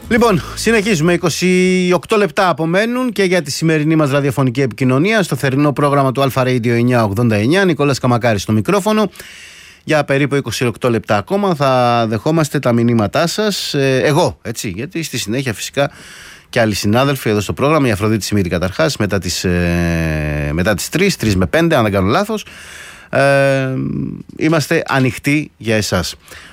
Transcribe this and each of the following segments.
Λοιπόν, συνεχίζουμε. 28 λεπτά απομένουν και για τη σημερινή μας ραδιοφωνική επικοινωνία στο θερινό πρόγραμμα του Alpha Radio 989. Νικόλας Καμακάρης στο μικρόφωνο. Για περίπου 28 λεπτά ακόμα θα δεχόμαστε τα μηνύματά σας. Εγώ, έτσι, γιατί στη συνέχεια φυσικά και άλλοι συνάδελφοι εδώ στο πρόγραμμα, η Αφροδίτη Σιμίτη καταρχάς, μετά τις 3 με 5, αν δεν κάνω λάθος, είμαστε ανοιχτοί για εσάς.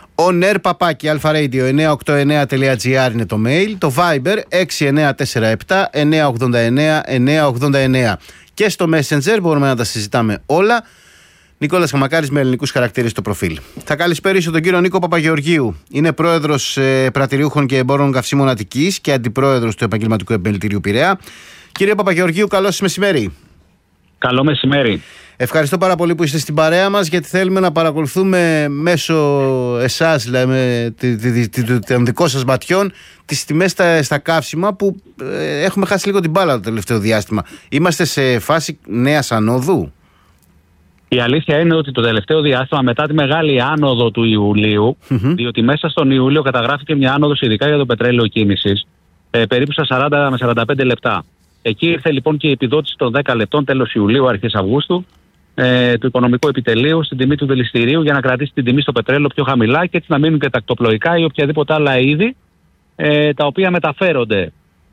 onair@alpharadio989.gr είναι το mail, το Viber 6947 989 989 και στο Messenger μπορούμε να τα συζητάμε όλα. Νικόλας Καμακάρης με ελληνικούς χαρακτήρες στο προφίλ. Θα καλησπέρισω τον κύριο Νίκο Παπαγεωργίου. Είναι πρόεδρος πρατηριούχων και εμπόρων καυσίμων Αττικής και αντιπρόεδρος του Επαγγελματικού Επιμελητηρίου Πειραιά. Κύριε Παπαγεωργίου, καλό σας μεσημέρι. Καλό μεσημέρι. Ευχαριστώ πάρα πολύ που είστε στην παρέα μας, γιατί θέλουμε να παρακολουθούμε μέσω εσάς, δηλαδή, των δικών σας ματιών, τις τιμές στα καύσιμα που έχουμε χάσει λίγο την μπάλα το τελευταίο διάστημα. Είμαστε σε φάση νέας ανόδου. Η αλήθεια είναι ότι το τελευταίο διάστημα, μετά τη μεγάλη άνοδο του Ιουλίου, διότι μέσα στον Ιούλιο καταγράφηκε μια άνοδος ειδικά για το πετρέλαιο κίνησης, περίπου στα 40 με 45 λεπτά. Εκεί ήρθε λοιπόν και η επιδότηση των 10 λεπτών τέλος Ιουλίου, αρχές Αυγούστου, του οικονομικού επιτελείου στην τιμή του δηληστηρίου για να κρατήσει την τιμή στο πετρέλαιο πιο χαμηλά και έτσι να μείνουν και τα ακτοπλοϊκά ή οποιαδήποτε άλλα είδη τα οποία μεταφέρονται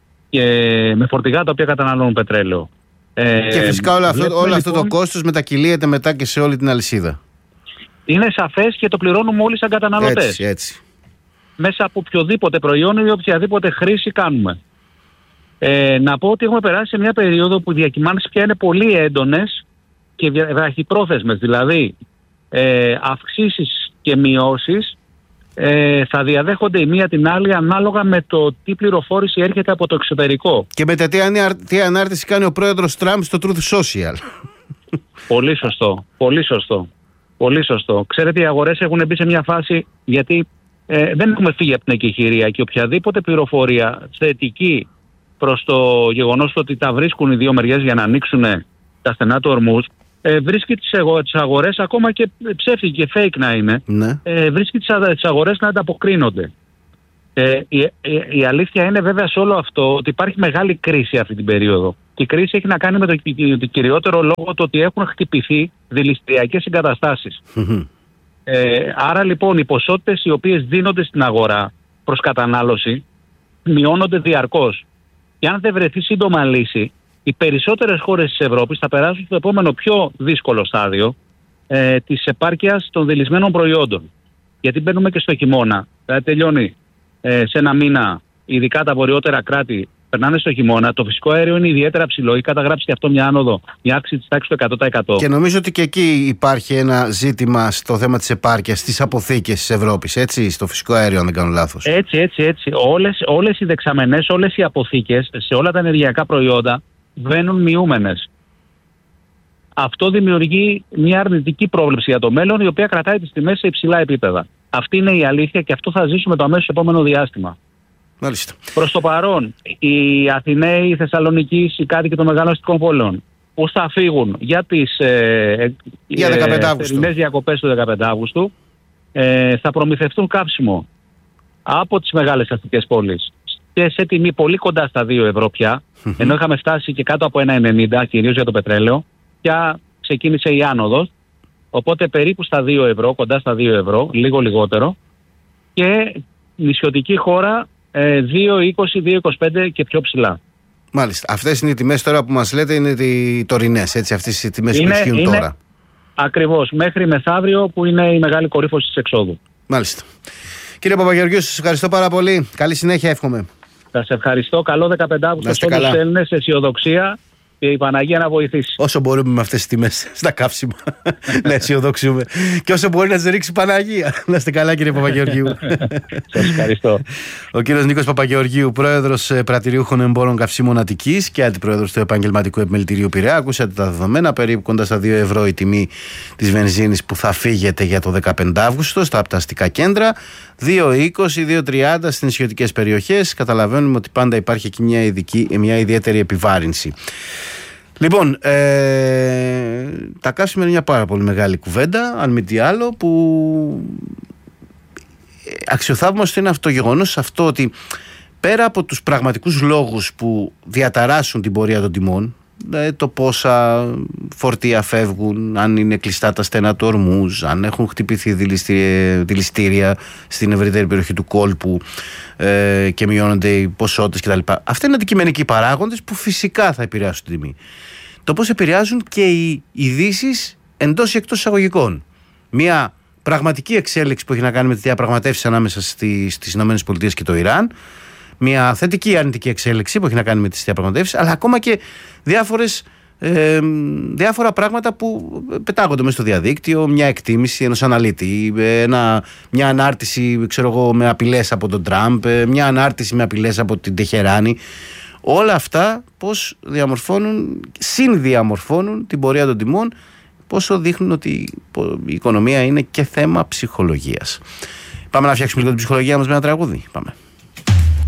με φορτηγά τα οποία καταναλώνουν πετρέλαιο. Και φυσικά όλο αυτό το κόστος μετακυλίεται μετά και σε όλη την αλυσίδα. Είναι σαφές και το πληρώνουμε όλοι σαν καταναλωτές. Έτσι. Μέσα από οποιοδήποτε προϊόν ή οποιαδήποτε χρήση κάνουμε. Να πω ότι έχουμε περάσει σε μια περίοδο που οι διακυμάνσεις πια είναι πολύ έντονες και βραχυπρόθεσμες. Δηλαδή αυξήσεις και μειώσεις θα διαδέχονται η μία την άλλη ανάλογα με το τι πληροφόρηση έρχεται από το εξωτερικό. Και μετά τι ανάρτηση κάνει ο πρόεδρος Τραμπ στο Truth Social. Πολύ σωστό. Πολύ σωστό. Ξέρετε, οι αγορές έχουν μπει σε μια φάση, γιατί δεν έχουμε φύγει από την εκεχηρία και οποιαδήποτε πληροφορία θετική προς το γεγονός ότι τα βρίσκουν οι δύο μεριές για να ανοίξουν τα στενά του Ορμούζ, βρίσκει τις αγορές, ακόμα και ψεύτικη και fake να είναι, βρίσκει τις αγορές να ανταποκρίνονται. Η αλήθεια είναι βέβαια σε όλο αυτό ότι υπάρχει μεγάλη κρίση αυτή την περίοδο. Και η κρίση έχει να κάνει με το κυριότερο λόγο το ότι έχουν χτυπηθεί δηληστηριακές εγκαταστάσεις. Άρα λοιπόν οι ποσότητες οι οποίες δίνονται στην αγορά προς κατανάλωση μειώνονται διαρκώς. Και αν δεν βρεθεί σύντομα λύση, οι περισσότερες χώρες της Ευρώπης θα περάσουν στο επόμενο πιο δύσκολο στάδιο της επάρκειας των δηλισμένων προϊόντων. Γιατί μπαίνουμε και στο χειμώνα. Δηλαδή τελειώνει σε ένα μήνα, ειδικά τα βορειότερα κράτη περνάνε στο χειμώνα. Το φυσικό αέριο είναι ιδιαίτερα ψηλό. Έχει καταγράψει και αυτό μια άνοδο, μια αύξηση της τάξης του 100%. Και νομίζω ότι και εκεί υπάρχει ένα ζήτημα στο θέμα της επάρκειας στις αποθήκες της Ευρώπης, έτσι, στο φυσικό αέριο, αν δεν κάνω λάθος. Έτσι. Όλες οι δεξαμενές, όλες οι αποθήκες σε όλα τα ενεργειακά προϊόντα βαίνουν μειούμενες. Αυτό δημιουργεί μια αρνητική πρόβλεψη για το μέλλον, η οποία κρατάει τις τιμές σε υψηλά επίπεδα. Αυτή είναι η αλήθεια και αυτό θα ζήσουμε το αμέσως επόμενο διάστημα. Μάλιστα. Προς το παρόν, οι Αθηναίοι, οι Θεσσαλονικοί, οι κάτοικοι των μεγάλων αστικών πόλεων, πώς θα φύγουν για τις θερινές διακοπές του 15 Αύγουστου, θα προμηθευτούν κάψιμο από τις μεγάλες αστικές πόλεις και σε τιμή πολύ κοντά στα 2 ευρώ πια, ενώ είχαμε φτάσει και κάτω από 1,90 κυρίως για το πετρέλαιο, πια ξεκίνησε η άνοδος, οπότε περίπου στα 2 ευρώ, κοντά στα 2 ευρώ, λίγο λιγότερο, και νησιωτική χώρα 2,20, 2,25 και πιο ψηλά. Μάλιστα. Αυτές είναι οι τιμές τώρα που μας λέτε, είναι οι τωρινές, έτσι, αυτές οι τιμές που ισχύουν τώρα. Ακριβώς, μέχρι μεθαύριο που είναι η μεγάλη κορύφωση της εξόδου. Μάλιστα. Κύριε Παπαγεωργίου, σας ευχαριστώ πάρα πολύ. Καλή συνέχεια εύχομαι. Σας ευχαριστώ. Καλό 15 Αύγουστο σε όλους τους Έλληνες, αισιοδοξία και η Παναγία να βοηθήσει. Όσο μπορούμε με αυτές τις τιμές στα καύσιμα να αισιοδοξούμε. Και όσο μπορεί να τις ρίξει η Παναγία. Να είστε καλά, κύριε Παπαγεωργίου. Σας ευχαριστώ. Ο κύριος Νίκος Παπαγεωργίου, πρόεδρος πρατηριούχων εμπόρων καυσίμων Αττικής και αντιπρόεδρος του Επαγγελματικού Επιμελητηρίου Πειραιά. Ακούσατε τα δεδομένα. Περίπου κοντά στα 2 ευρώ η τιμή της βενζίνης που θα φύγεται για το 15 Αύγουστο στα αστικά κέντρα. 2,20, 2,30 στις νησιωτικές περιοχές. Καταλαβαίνουμε ότι πάντα υπάρχει εκεί μια ιδιαίτερη επιβάρυνση. Λοιπόν, τα καύσιμα είναι μια πάρα πολύ μεγάλη κουβέντα, αν μη τι άλλο, που αξιοθαύμαστο είναι αυτό το γεγονός, αυτό ότι πέρα από τους πραγματικούς λόγους που διαταράσσουν την πορεία των τιμών, το πόσα φορτία φεύγουν, αν είναι κλειστά τα στενά του Ορμούζ, αν έχουν χτυπηθεί δηληστήρια στην ευρύτερη περιοχή του κόλπου και μειώνονται οι ποσότητες κτλ. Αυτά είναι αντικειμενικοί παράγοντες που φυσικά θα επηρεάσουν την τιμή. Το πώς επηρεάζουν και οι ειδήσεις εντός ή εκτός εισαγωγικών. Μια πραγματική εξέλιξη που έχει να κάνει με τη διαπραγματεύση ανάμεσα στις ΗΠΑ και το Ιράν. Μια θετική αρνητική εξέλιξη που έχει να κάνει με τις διαπραγματεύσεις, αλλά ακόμα και διάφορα πράγματα που πετάγονται μέσα στο διαδίκτυο, μια εκτίμηση ενός αναλύτη, μια ανάρτηση με απειλές από τον Τραμπ, μια ανάρτηση με απειλές από την Τεχεράνη. Όλα αυτά πώς συνδιαμορφώνουν την πορεία των τιμών, πόσο δείχνουν ότι η οικονομία είναι και θέμα ψυχολογίας. Πάμε να φτιάξουμε λίγο την ψυχολογία μας με ένα τραγούδι. Πάμε.